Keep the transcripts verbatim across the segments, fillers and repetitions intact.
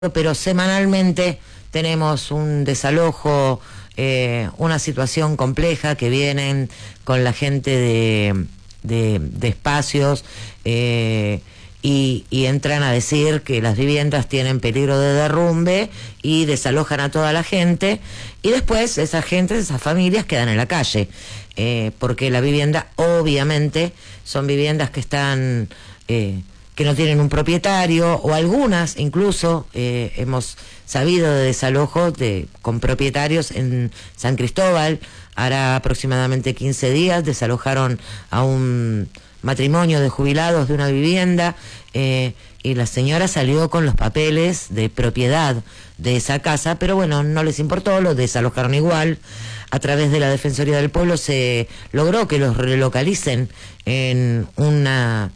pero semanalmente tenemos un desalojo, eh, una situación compleja que vienen con la gente de, de, de espacios eh, y, y entran a decir que las viviendas tienen peligro de derrumbe y desalojan a toda la gente y después esa gente, esas familias quedan en la calle, eh, porque la vivienda obviamente son viviendas que están... Eh, que no tienen un propietario, o algunas incluso eh, hemos sabido de desalojos de, con propietarios en San Cristóbal. Hará aproximadamente quince días desalojaron a un matrimonio de jubilados de una vivienda eh, y la señora salió con los papeles de propiedad de esa casa, pero bueno, no les importó, los desalojaron igual. A través de la Defensoría del Pueblo se logró que los relocalicen en una...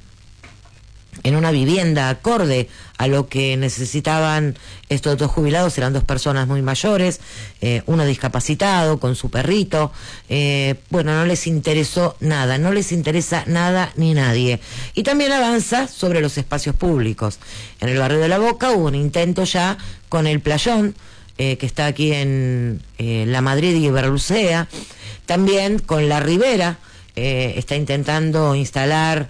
en una vivienda acorde a lo que necesitaban estos dos jubilados. Eran dos personas muy mayores, eh, uno discapacitado con su perrito. Eh, bueno, no les interesó nada, no les interesa nada ni nadie. Y también avanza sobre los espacios públicos. En el barrio de La Boca hubo un intento ya con el playón, eh, que está aquí en eh, La Madrid y Iberlucea. También con La Ribera, eh, está intentando instalar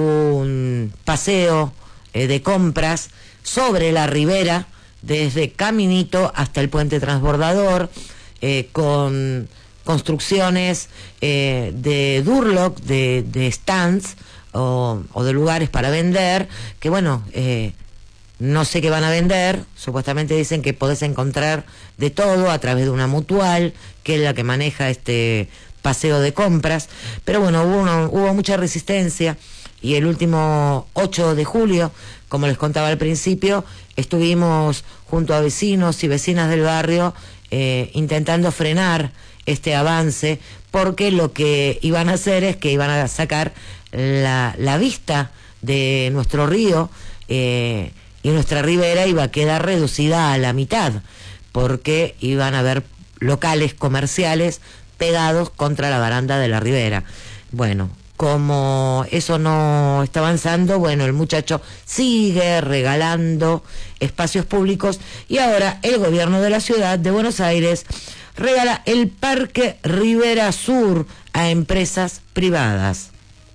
un paseo eh, de compras sobre la ribera, desde Caminito hasta el puente transbordador, eh, con construcciones eh, de Durlock, de, de stands o, o de lugares para vender, que bueno, eh, no sé qué van a vender. Supuestamente dicen que podés encontrar de todo a través de una mutual, que es la que maneja este paseo de compras, pero bueno, hubo, una, hubo mucha resistencia. Y el último ocho de julio, como les contaba al principio, estuvimos junto a vecinos y vecinas del barrio eh, intentando frenar este avance, porque lo que iban a hacer es que iban a sacar la, la vista de nuestro río eh, y nuestra ribera iba a quedar reducida a la mitad, porque iban a haber locales comerciales pegados contra la baranda de la ribera. Bueno, como eso no está avanzando, bueno, el muchacho sigue regalando espacios públicos y ahora el gobierno de la ciudad de Buenos Aires regala el Parque Ribera Sur a empresas privadas.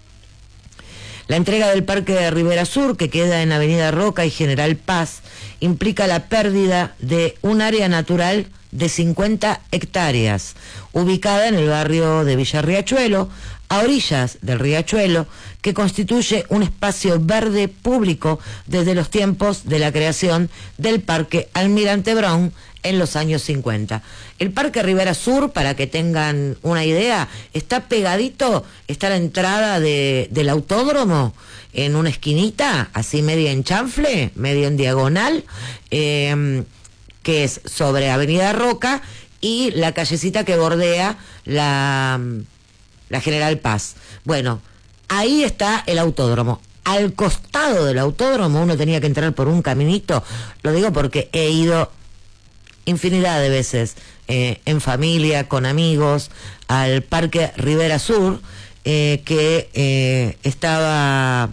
La entrega del Parque de Ribera Sur, que queda en Avenida Roca y General Paz, implica la pérdida de un área natural de cincuenta hectáreas, ubicada en el barrio de Villa Riachuelo, a orillas del Riachuelo, que constituye un espacio verde público desde los tiempos de la creación del Parque Almirante Brown en los años cincuenta. El Parque Ribera Sur, para que tengan una idea, está pegadito, está a la entrada de, del autódromo, en una esquinita, así media en chanfle, medio en diagonal, eh, que es sobre Avenida Roca y la callecita que bordea la... la General Paz. Bueno, ahí está el autódromo. Al costado del autódromo uno tenía que entrar por un caminito. Lo digo porque he ido infinidad de veces eh, en familia, con amigos, al Parque Ribera Sur, eh, que eh, estaba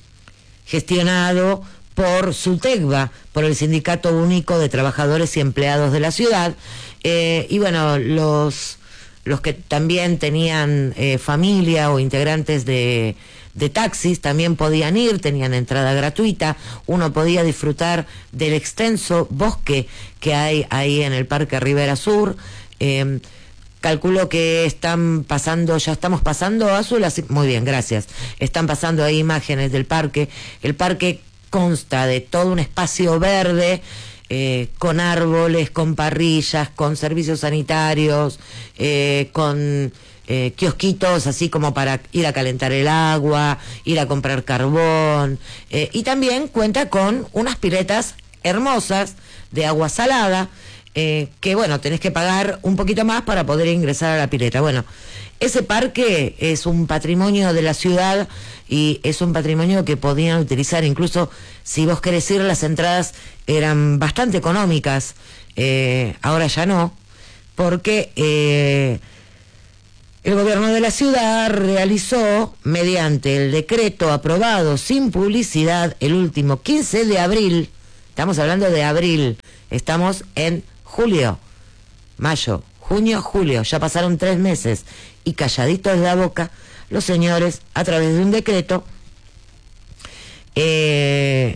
gestionado por SUTECBA, por el Sindicato Único de Trabajadores y Empleados de la ciudad. Eh, y bueno, los... los que también tenían eh, familia o integrantes de, de taxis también podían ir, tenían entrada gratuita. Uno podía disfrutar del extenso bosque que hay ahí en el Parque Ribera Sur. Eh, calculo que están pasando, ya estamos pasando, Azul, así, muy bien, gracias. Están pasando ahí imágenes del parque. El parque consta de todo un espacio verde, Eh, con árboles, con parrillas, con servicios sanitarios, eh, con eh, kiosquitos así como para ir a calentar el agua, ir a comprar carbón, eh, y también cuenta con unas piletas hermosas de agua salada, eh, que bueno, tenés que pagar un poquito más para poder ingresar a la pileta. Bueno, ese parque es un patrimonio de la ciudad y es un patrimonio que podían utilizar. Incluso si vos querés ir, las entradas eran bastante económicas, eh, ahora ya no, porque eh, el gobierno de la ciudad realizó, mediante el decreto aprobado sin publicidad el último quince de abril, Estamos hablando de abril, estamos en julio, mayo, junio, julio, ya pasaron tres meses y calladitos de la boca, los señores, a través de un decreto, eh,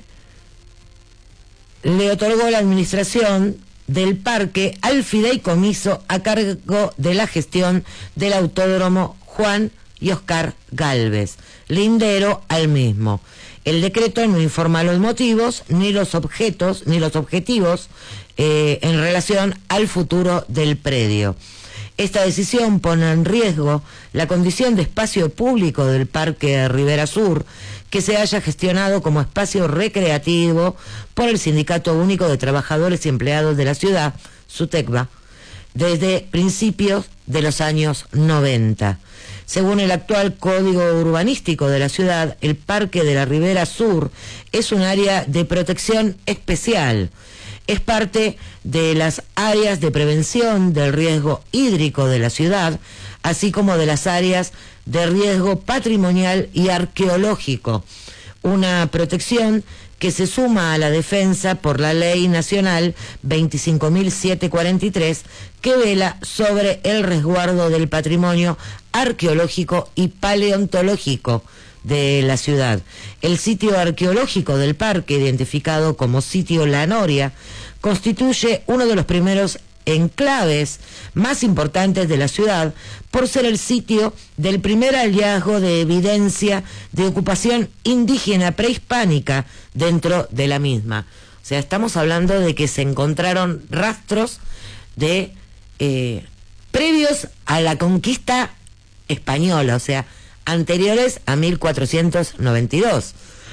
le otorgó la administración del parque al fideicomiso a cargo de la gestión del Autódromo Juan y Oscar Gálvez, lindero al mismo. El decreto no informa los motivos ni los objetos ni los objetivos eh, en relación al futuro del predio. Esta decisión pone en riesgo la condición de espacio público del Parque Rivera Sur, que se haya gestionado como espacio recreativo por el Sindicato Único de Trabajadores y Empleados de la Ciudad, SUTECBA, desde principios de los años noventa. Según el actual Código Urbanístico de la ciudad, el Parque de la Ribera Sur es un área de protección especial. Es parte de las áreas de prevención del riesgo hídrico de la ciudad, así como de las áreas de riesgo patrimonial y arqueológico. Una protección que se suma a la defensa por la Ley Nacional veinticinco mil setecientos cuarenta y tres, que vela sobre el resguardo del patrimonio arqueológico y paleontológico de la ciudad. El sitio arqueológico del parque, identificado como sitio La Noria, constituye uno de los primeros enclaves más importantes de la ciudad por ser el sitio del primer hallazgo de evidencia de ocupación indígena prehispánica dentro de la misma. O sea, estamos hablando de que se encontraron rastros de eh, previos a la conquista española, o sea, anteriores a mil cuatrocientos noventa y dos,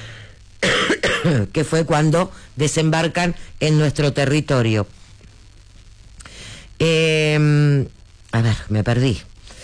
que fue cuando desembarcan en nuestro territorio. Eh, a ver, me perdí.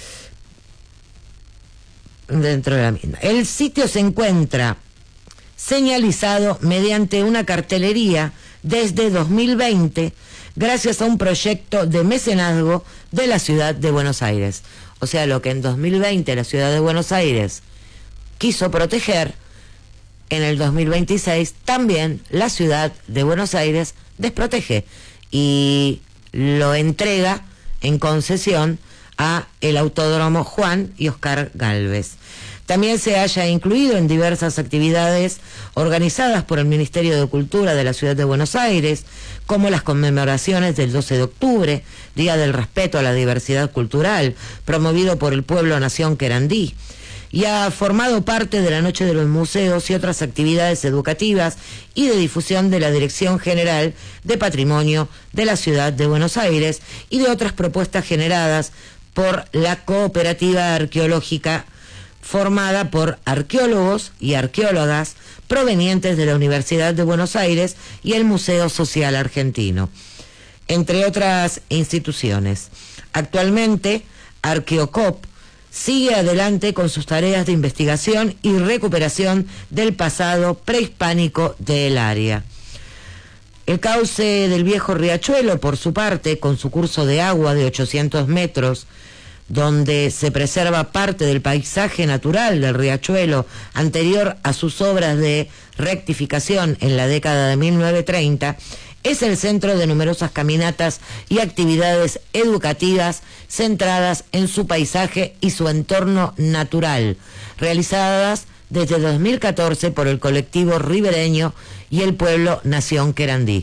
Dentro de la misma. El sitio se encuentra señalizado mediante una cartelería desde dos mil veinte, gracias a un proyecto de mecenazgo de la ciudad de Buenos Aires. O sea, lo que en dos mil veinte la ciudad de Buenos Aires quiso proteger, en el dos mil veintiséis también la ciudad de Buenos Aires desprotege y lo entrega en concesión a el Autódromo Juan y Oscar Gálvez. También se haya incluido en diversas actividades organizadas por el Ministerio de Cultura de la Ciudad de Buenos Aires, como las conmemoraciones del doce de octubre, Día del Respeto a la Diversidad Cultural, promovido por el Pueblo Nación Querandí, y ha formado parte de la Noche de los Museos y otras actividades educativas y de difusión de la Dirección General de Patrimonio de la Ciudad de Buenos Aires y de otras propuestas generadas por la Cooperativa Arqueológica, formada por arqueólogos y arqueólogas provenientes de la Universidad de Buenos Aires y el Museo Social Argentino, entre otras instituciones. Actualmente, Arqueocop sigue adelante con sus tareas de investigación y recuperación del pasado prehispánico del área. El cauce del viejo riachuelo, por su parte, con su curso de agua de ochocientos metros, donde se preserva parte del paisaje natural del riachuelo anterior a sus obras de rectificación en la década de mil novecientos treinta, es el centro de numerosas caminatas y actividades educativas centradas en su paisaje y su entorno natural, realizadas desde dos mil catorce por el colectivo ribereño y el pueblo Nación Querandí.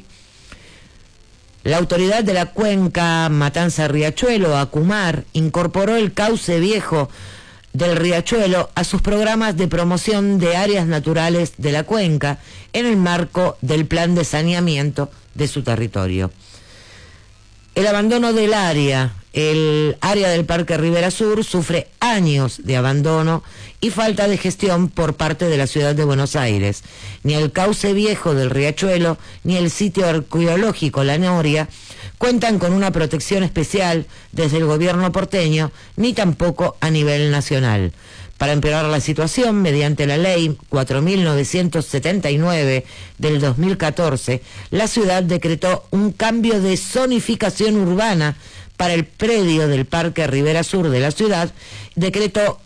La autoridad de la cuenca Matanza-Riachuelo, ACUMAR, incorporó el cauce viejo del riachuelo a sus programas de promoción de áreas naturales de la cuenca en el marco del plan de saneamiento de su territorio. El abandono del área, el área del Parque Rivera Sur, sufre años de abandono y falta de gestión por parte de la ciudad de Buenos Aires. Ni el cauce viejo del riachuelo, ni el sitio arqueológico La Noria cuentan con una protección especial desde el gobierno porteño, ni tampoco a nivel nacional. Para empeorar la situación, mediante la ley cuatro mil novecientos setenta y nueve del dos mil catorce, la ciudad decretó un cambio de zonificación urbana para el predio del Parque Rivera Sur de la ciudad. Decretó,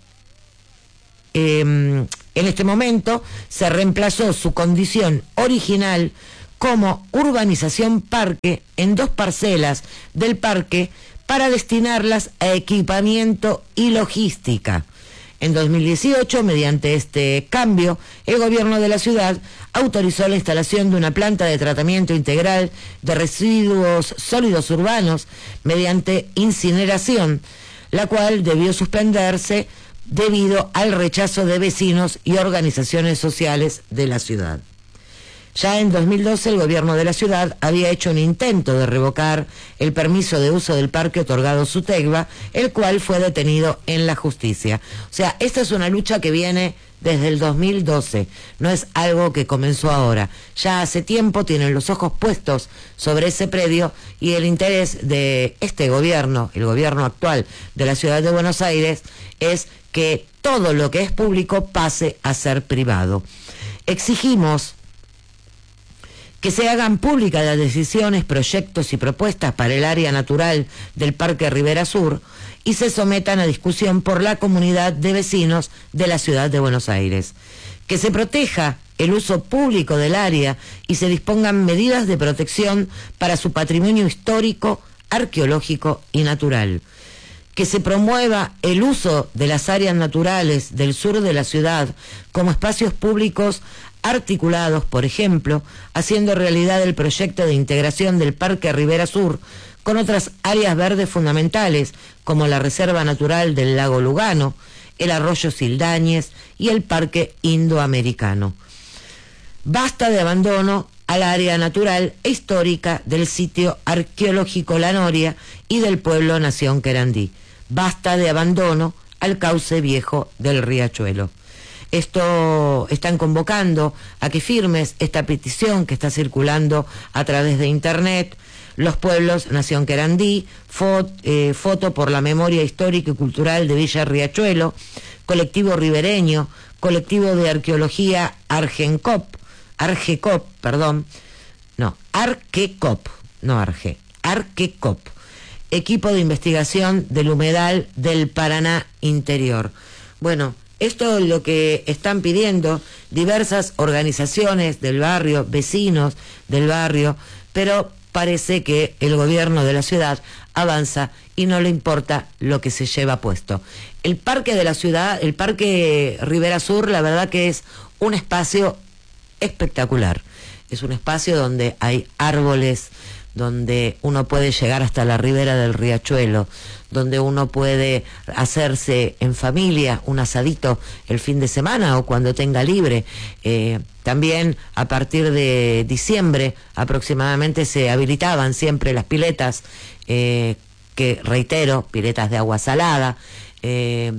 eh, en este momento, se reemplazó su condición original como urbanización parque en dos parcelas del parque para destinarlas a equipamiento y logística. En dos mil dieciocho, mediante este cambio, el gobierno de la ciudad autorizó la instalación de una planta de tratamiento integral de residuos sólidos urbanos mediante incineración, la cual debió suspenderse debido al rechazo de vecinos y organizaciones sociales de la ciudad. Ya en dos mil doce el gobierno de la ciudad había hecho un intento de revocar el permiso de uso del parque otorgado a Sutegba, el cual fue detenido en la justicia. O sea, esta es una lucha que viene desde el dos mil doce, no es algo que comenzó ahora. Ya hace tiempo tienen los ojos puestos sobre ese predio y el interés de este gobierno, el gobierno actual de la ciudad de Buenos Aires, es que todo lo que es público pase a ser privado. Exigimos que se hagan públicas las decisiones, proyectos y propuestas para el área natural del Parque Rivera Sur y se sometan a discusión por la comunidad de vecinos de la ciudad de Buenos Aires. Que se proteja el uso público del área y se dispongan medidas de protección para su patrimonio histórico, arqueológico y natural. Que se promueva el uso de las áreas naturales del sur de la ciudad como espacios públicos articulados, por ejemplo, haciendo realidad el proyecto de integración del Parque Rivera Sur con otras áreas verdes fundamentales, como la Reserva Natural del Lago Lugano, el Arroyo Sildañez y el Parque Indoamericano. Basta de abandono al área natural e histórica del sitio arqueológico La Noria y del pueblo Nación Querandí. Basta de abandono al cauce viejo del riachuelo. Esto están convocando a que firmes esta petición que está circulando a través de internet. Los pueblos Nación Querandí, fo, eh, Foto por la Memoria Histórica y Cultural de Villa Riachuelo, Colectivo Ribereño, Colectivo de Arqueología Argencop, Argecop, perdón, no, Arquecop, no Arge, Arquecop, Equipo de Investigación del Humedal del Paraná Interior. Bueno, esto es lo que están pidiendo diversas organizaciones del barrio, vecinos del barrio, pero parece que el gobierno de la ciudad avanza y no le importa lo que se lleva puesto. El parque de la ciudad, el Parque Rivera Sur, la verdad que es un espacio espectacular. Es un espacio donde hay árboles, donde uno puede llegar hasta la ribera del riachuelo, donde uno puede hacerse en familia un asadito el fin de semana o cuando tenga libre. Eh, también a partir de diciembre aproximadamente se habilitaban siempre las piletas, eh, que reitero, piletas de agua salada, eh,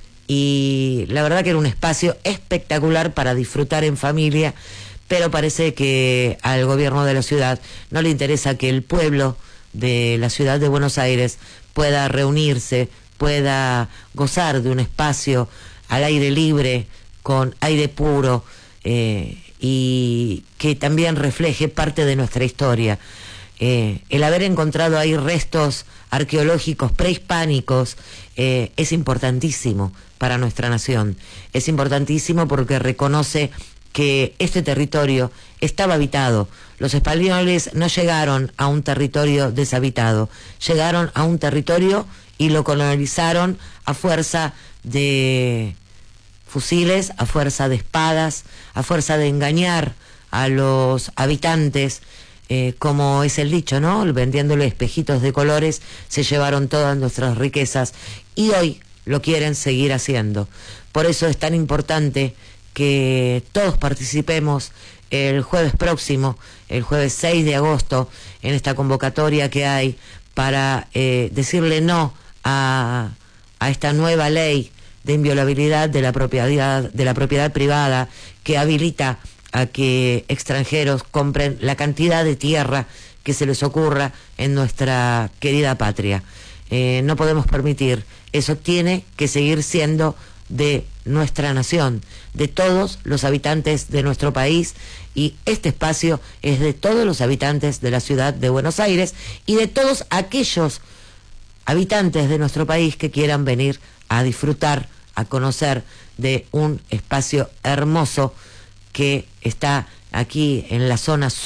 y la verdad que era un espacio espectacular para disfrutar en familia, pero parece que al gobierno de la ciudad no le interesa que el pueblo de la ciudad de Buenos Aires pueda reunirse, pueda gozar de un espacio al aire libre, con aire puro, eh, y que también refleje parte de nuestra historia. Eh, el haber encontrado ahí restos arqueológicos prehispánicos eh, es importantísimo para nuestra nación. Es importantísimo porque reconoce que este territorio estaba habitado. Los españoles no llegaron a un territorio deshabitado, llegaron a un territorio y lo colonizaron a fuerza de fusiles, a fuerza de espadas, a fuerza de engañar a los habitantes, eh, como es el dicho, ¿no? Vendiéndole espejitos de colores, se llevaron todas nuestras riquezas y hoy lo quieren seguir haciendo. Por eso es tan importante que todos participemos el jueves próximo, el jueves seis de agosto, en esta convocatoria que hay para eh, decirle no a, a esta nueva ley de inviolabilidad de la propiedad, de la propiedad privada, que habilita a que extranjeros compren la cantidad de tierra que se les ocurra en nuestra querida patria. Eh, no podemos permitir, eso tiene que seguir siendo de nuestra nación, de todos los habitantes de nuestro país, y este espacio es de todos los habitantes de la ciudad de Buenos Aires y de todos aquellos habitantes de nuestro país que quieran venir a disfrutar, a conocer de un espacio hermoso que está aquí en la zona sur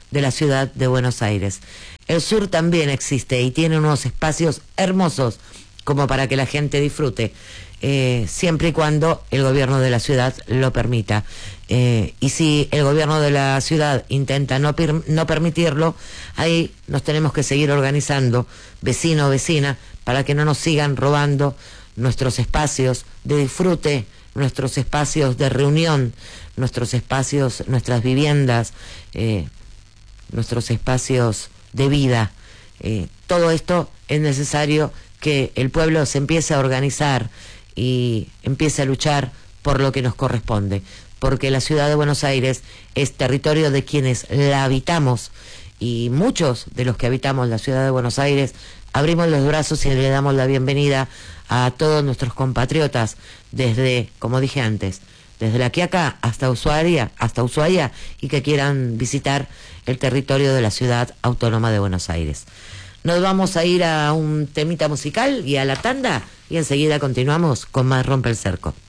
de la ciudad de Buenos Aires. El sur también existe y tiene unos espacios hermosos como para que la gente disfrute, eh, siempre y cuando el gobierno de la ciudad lo permita. Eh, y si el gobierno de la ciudad intenta no, per- no permitirlo, ahí nos tenemos que seguir organizando, vecino o vecina, para que no nos sigan robando nuestros espacios de disfrute, nuestros espacios de reunión, nuestros espacios, nuestras viviendas, eh, nuestros espacios de vida. Eh, todo esto es necesario que el pueblo se empiece a organizar y empiece a luchar por lo que nos corresponde, porque la ciudad de Buenos Aires es territorio de quienes la habitamos, y muchos de los que habitamos la ciudad de Buenos Aires abrimos los brazos y le damos la bienvenida a todos nuestros compatriotas desde, como dije antes, desde La Quiaca hasta Ushuaia, hasta Ushuaia, y que quieran visitar el territorio de la ciudad autónoma de Buenos Aires. Nos vamos a ir a un temita musical y a la tanda, y enseguida continuamos con más Rompe el Cerco.